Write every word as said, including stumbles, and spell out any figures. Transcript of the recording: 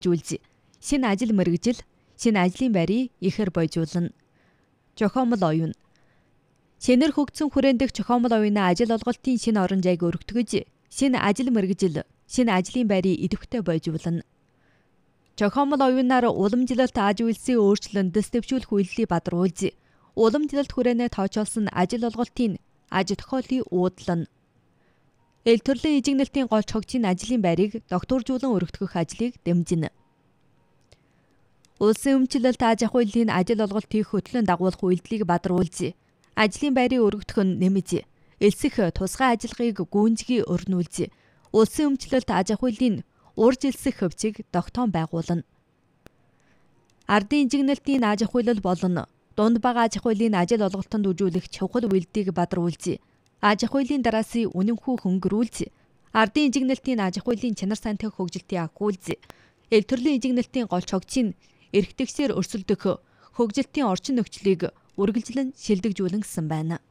жүүлж, шинэ ажил мэргэжил, шинэ ажлын байрыг ихээр бойжуулна. Зохиомол оюун. Шинээр хөгжсөн хүрээнд дэх зохиомол оюунаа ажил олголтын шинэ орон зайг өргөтгөж, шинэ ажил мэргэжил, шинэ ажлын байрыг идэвхтэй бойжуулна. Зохиомол оюунаар уламжлалт аж үйлсийн өөрчлөлт дэвшүүлэх үйлдэлийг бадруулж, уламжлалт хүрээнээ тоочолсон ажил олголтын аж тохиолыг уудлана. Эл төрлийн ижигнэлтийн гол чогчийн ажлын байрыг докторжуулан өргөтгөх ажлыг дэмжинэ. Улсын өмчлөлт аж ахуйлын ажил олголтыг хөтлөн дагуулах үйлдэлийг бадруулж, ажлын байрыг өргөтгөх нь нэмж, элсэх тусгай ажиллагааг гүйцэтгэж өрнүүлж, улсын өмчлөлт аж ахуйлын урж элсэх хөвчийг тогтоон байгуулна. Ардын ижигнэлтийн аж ахуйлал болон дунд бага аж ахуйлын ажил олголтонд үжүүлэх чухал үйлдэлийг бадруулж, аж ахуйлын дараасын үнэнхүү хөнгөрүүлж, ардын ижигнэлтийн аж ахуйлын чанар сайнтай хөгжилтийг агуулж, эл төрлийн ижигнэлтийн гол чогчийн эрхтгчээр өрсөлдөх хөгжилтийн орчин нөхцөлийг үргэлжлэн шилдэгжүүлэн гэсэн байна.